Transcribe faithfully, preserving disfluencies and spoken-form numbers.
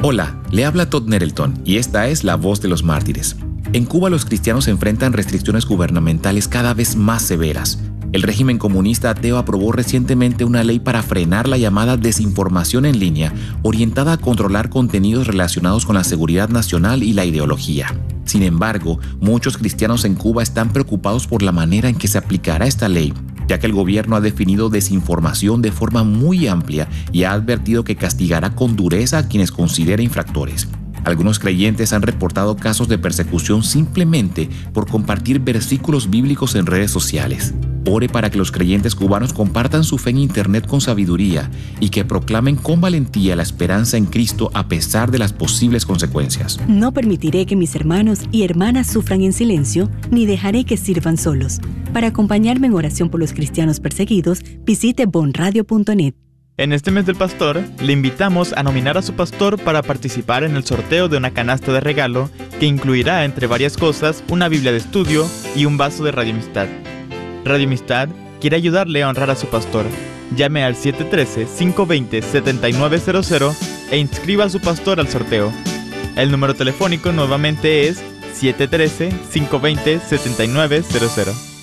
Hola, le habla Todd Nettleton y esta es La Voz de los Mártires. En Cuba los cristianos enfrentan restricciones gubernamentales cada vez más severas. El régimen comunista ateo aprobó recientemente una ley para frenar la llamada desinformación en línea, orientada a controlar contenidos relacionados con la seguridad nacional y la ideología. Sin embargo, muchos cristianos en Cuba están preocupados por la manera en que se aplicará esta ley, ya que el gobierno ha definido desinformación de forma muy amplia y ha advertido que castigará con dureza a quienes considere infractores. Algunos creyentes han reportado casos de persecución simplemente por compartir versículos bíblicos en redes sociales. Ore para que los creyentes cubanos compartan su fe en Internet con sabiduría y que proclamen con valentía la esperanza en Cristo a pesar de las posibles consecuencias. No permitiré que mis hermanos y hermanas sufran en silencio, ni dejaré que sirvan solos. Para acompañarme en oración por los cristianos perseguidos, visite bon radio punto net. En este mes del pastor, le invitamos a nominar a su pastor para participar en el sorteo de una canasta de regalo que incluirá, entre varias cosas, una Biblia de estudio y un vaso de Radio Amistad. Radio Amistad quiere ayudarle a honrar a su pastor. Llame al siete uno tres, cinco dos cero, siete nueve cero cero e inscriba a su pastor al sorteo. El número telefónico nuevamente es siete uno tres, cinco dos cero, siete nueve cero cero.